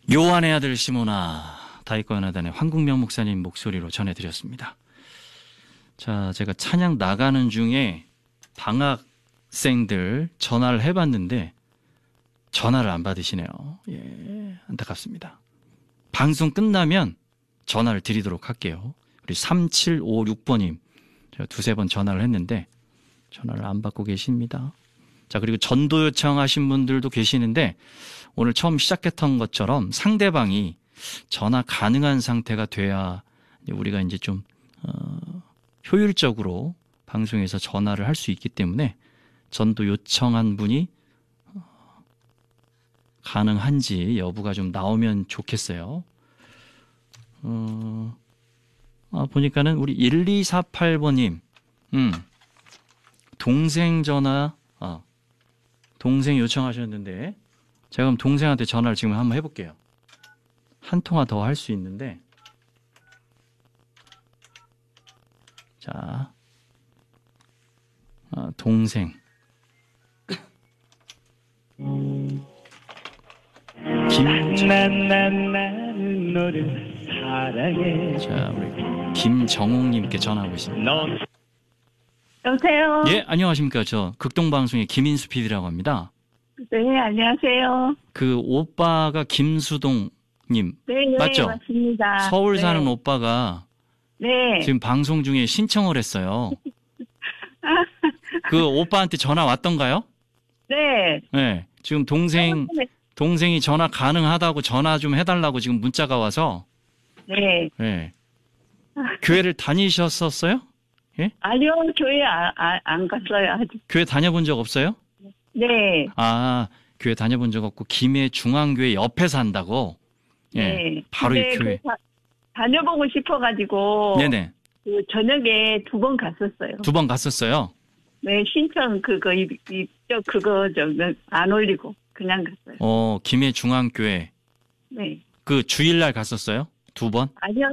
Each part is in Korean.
요한의 아들 시모나 다윗과 연하단의 황국명 목사님 목소리로 전해드렸습니다. 자, 제가 찬양 나가는 중에 방학생들 전화를 해봤는데 전화를 안 받으시네요. 예, 안타깝습니다. 방송 끝나면 전화를 드리도록 할게요. 우리 3756번님 제가 두세 번 전화를 했는데 전화를 안 받고 계십니다. 자, 그리고 전도 요청하신 분들도 계시는데 오늘 처음 시작했던 것처럼 상대방이 전화 가능한 상태가 돼야 우리가 이제 좀 효율적으로 방송에서 전화를 할 수 있기 때문에 전도 요청한 분이 가능한지 여부가 좀 나오면 좋겠어요. 보니까는 우리 1248번님 동생 전화 동생 요청하셨는데 제가 그럼 동생한테 전화를 지금 한번 해볼게요. 한 통화 더 할 수 있는데 자 동생 자 우리 김정옥님께 전화하고 있습니다. 여보세요? 예, 안녕하십니까. 저 극동방송의 김인수 PD라고 합니다. 네, 안녕하세요. 그 오빠가 김수동님 네, 맞죠? 맞습니다. 서울 사는 네. 오빠가 네. 지금 방송 중에 신청을 했어요. 그 오빠한테 전화 왔던가요? 네. 네. 지금 동생이 전화 가능하다고 전화 좀 해달라고 지금 문자가 와서. 네. 네. 교회를 다니셨었어요? 예? 아니요, 교회 안 갔어요, 아직. 교회 다녀본 적 없어요? 네. 아, 교회 다녀본 적 없고 김해 중앙교회 옆에 산다고? 예. 네. 바로 이 교회. 다녀보고 싶어가지고. 네네. 그 저녁에 2번 갔었어요. 2번 갔었어요? 네, 신청 안 올리고 그냥 갔어요. 김해 중앙교회. 네. 그 주일날 갔었어요? 2번? 아니요,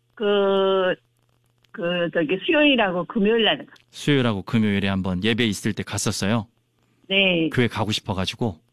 수요일하고 금요일 날. 수요일하고 금요일에 한번 예배 있을 때 갔었어요? 네. 교회 가고 싶어가지고?